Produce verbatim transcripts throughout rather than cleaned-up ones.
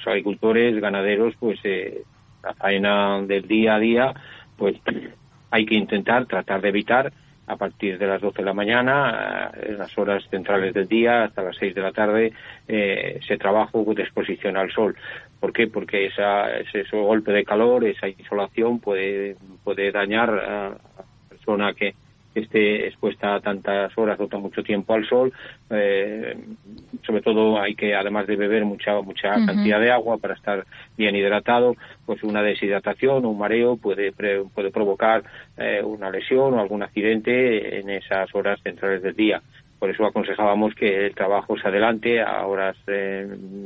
los agricultores, ganaderos, pues eh, la faena del día a día, pues hay que intentar tratar de evitar a partir de las doce de la mañana, en las horas centrales del día, hasta las seis de la tarde, eh, ese trabajo de exposición al sol. ¿Por qué? Porque esa, ese, ese golpe de calor, esa insolación puede, puede dañar a la persona que esté expuesta a tantas horas o tan mucho tiempo al sol. Eh, sobre todo hay que, además de beber mucha mucha uh-huh. cantidad de agua para estar bien hidratado, pues una deshidratación o un mareo puede puede provocar eh, una lesión o algún accidente en esas horas centrales del día. Por eso aconsejábamos que el trabajo se adelante a horas eh,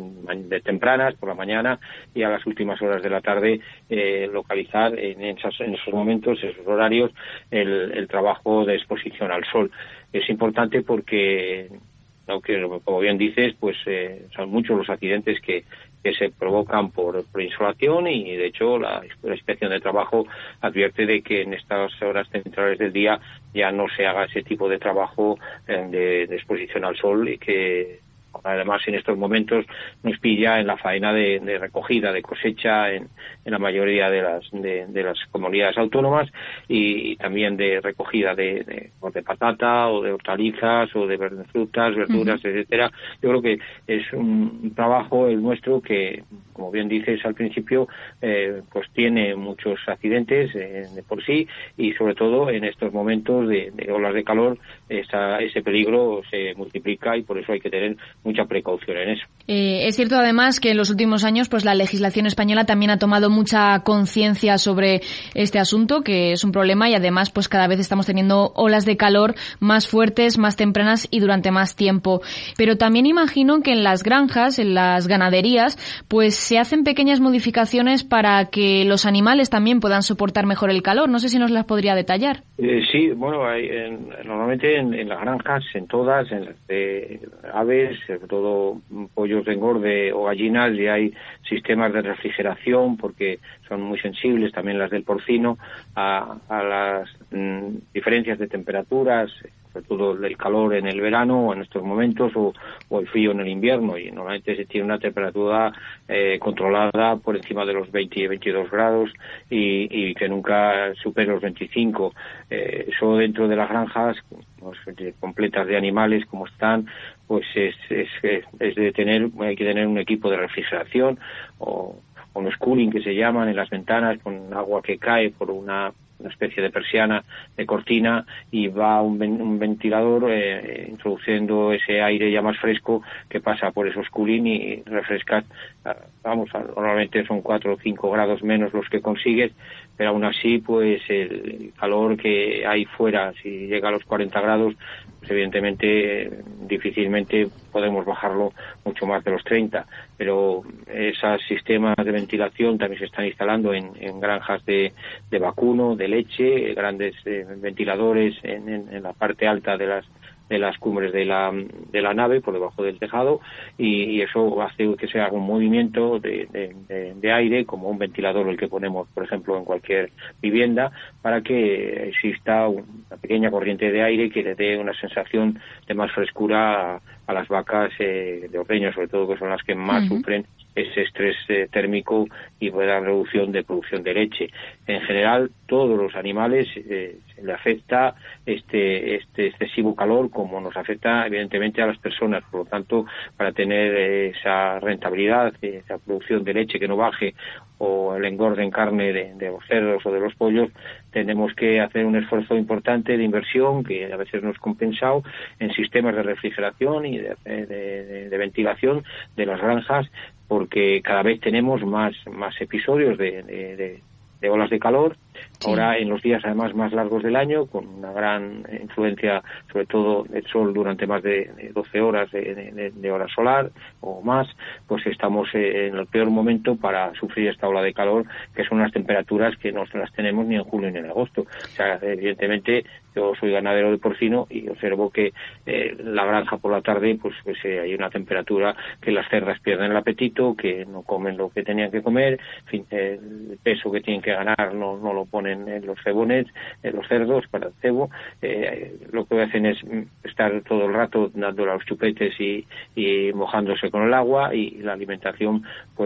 de tempranas, por la mañana, y a las últimas horas de la tarde eh, localizar en, esas, en esos momentos, esos horarios, el, el trabajo de exposición al sol. Es importante porque, aunque como bien dices, pues eh, son muchos los accidentes que que se provocan por, por insolación, y de hecho la, la inspección de trabajo advierte de que en estas horas centrales del día ya no se haga ese tipo de trabajo eh, de, de exposición al sol, y que además en estos momentos nos pilla en la faena de, de recogida, de cosecha en, en la mayoría de las de, de las comunidades autónomas, y, y también de recogida de, de, o de patata o de hortalizas o de frutas, verduras, uh-huh. etcétera. Yo creo que es un trabajo el nuestro que, como bien dices al principio, eh, pues tiene muchos accidentes eh, de por sí, y sobre todo en estos momentos de, de olas de calor esa, ese peligro se multiplica, y por eso hay que tener mucha precaución en eso. Eh, es cierto además que en los últimos años pues la legislación española también ha tomado mucha conciencia sobre este asunto, que es un problema, y además pues cada vez estamos teniendo olas de calor más fuertes, más tempranas y durante más tiempo. Pero también imagino que en las granjas, en las ganaderías, pues se hacen pequeñas modificaciones para que los animales también puedan soportar mejor el calor. No sé si nos las podría detallar. Eh, sí, bueno, hay, en, normalmente en, en las granjas, en todas, en las de aves, sobre todo pollos de engorde o gallinas, y hay sistemas de refrigeración porque son muy sensibles, también las del porcino, a, a las mm, diferencias de temperaturas, sobre todo el calor en el verano o en estos momentos, o, o el frío en el invierno, y normalmente se tiene una temperatura eh, controlada por encima de los veinte y veintidós grados, y, y que nunca supere los veinticinco. Eh, eso dentro de las granjas pues, completas de animales como están, pues es, es, es de tener, hay que tener un equipo de refrigeración o, o los cooling que se llaman en las ventanas, con agua que cae por una una especie de persiana, de cortina, y va un, un ventilador eh, introduciendo ese aire ya más fresco que pasa por esos cooling y refresca. Vamos, normalmente son cuatro o cinco grados menos los que consigues, pero aún así pues el calor que hay fuera, si llega a los cuarenta grados, pues evidentemente difícilmente podemos bajarlo mucho más de los treinta, pero esos sistemas de ventilación también se están instalando en, en granjas de, de vacuno, de leche, grandes eh, ventiladores en, en, en la parte alta de las de las cumbres de la de la nave, por debajo del tejado, y, y eso hace que se haga un movimiento de, de, de, de aire, como un ventilador el que ponemos, por ejemplo, en cualquier vivienda, para que exista una pequeña corriente de aire que le dé una sensación de más frescura a, a las vacas eh, de ordeño, sobre todo, que son las que más uh-huh. sufren ese estrés eh, térmico y la reducción de producción de leche. En general, todos los animales eh, se le afecta este este excesivo calor, como nos afecta evidentemente a las personas. Por lo tanto, para tener eh, esa rentabilidad, eh, esa producción de leche que no baje, o el engorde en carne de, de los cerdos o de los pollos, tenemos que hacer un esfuerzo importante de inversión, que a veces no es compensado, en sistemas de refrigeración y de, de, de, de ventilación de las granjas, porque cada vez tenemos más más episodios de, de, de, de olas de calor. Sí. Ahora en los días además más largos del año, con una gran influencia sobre todo del sol durante más de doce horas de, de, de hora solar o más, pues estamos en el peor momento para sufrir esta ola de calor, que son unas temperaturas que no las tenemos ni en julio ni en agosto. O sea, evidentemente yo soy ganadero de porcino y observo que eh, la granja por la tarde pues, pues eh, hay una temperatura que las cerdas pierden el apetito, que no comen lo que tenían que comer, en fin, eh, el peso que tienen que ganar no, no lo ponen en los cebones, en los cerdos para el cebo. Eh, lo que hacen es estar todo el rato dando los chupetes y, y mojándose con el agua, y la alimentación pues